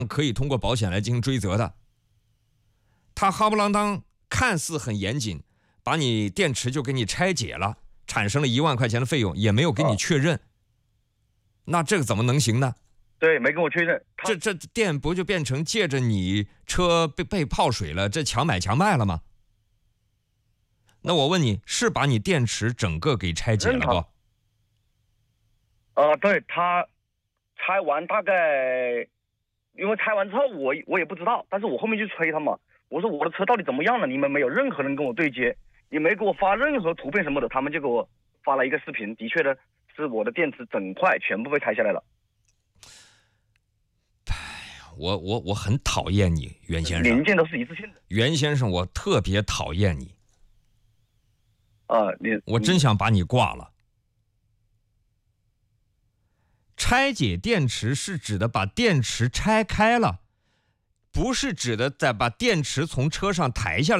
可以通过保险来进行追责的。他哈不啷当看似很严谨，把你电池就给你拆解了，产生了1万块钱的费用，也没有给你确认，那这个怎么能行呢？ 对，没跟我确认。 这店不就变成借着你车被泡水了，这强买强卖了吗？那我问你，是把你电池整个给拆解了不？ 对，他拆完大概，因为拆完之后我也不知道，但是我后面就催他嘛，我说我的车到底怎么样了？你们没有任何人跟我对接，也没给我发任何图片什么的，他们就给我发了一个视频，的确的是我的电池整块全部被拆下来了。 我很讨厌你，袁先生。 零件都是一次性的。 袁先生，我特别讨厌你。我真想把你挂了。拆解电池是指的把电池拆开了，不是指的再把电池从车上抬下来。